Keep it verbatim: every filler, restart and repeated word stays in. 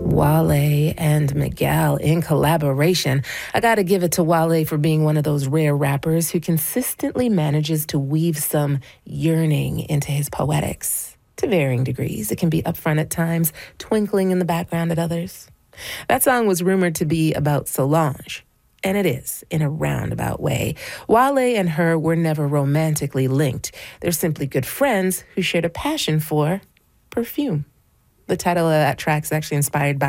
Wale and Miguel in collaboration. I gotta give it to Wale for being one of those rare rappers who consistently manages to weave some yearning into his poetics. To varying degrees. It can be upfront at times, twinkling in the background at others. That song was rumored to be about Solange, and it is, in a roundabout way. Wale and her were never romantically linked. They're simply good friends who shared a passion for perfume. The title of that track is actually inspired by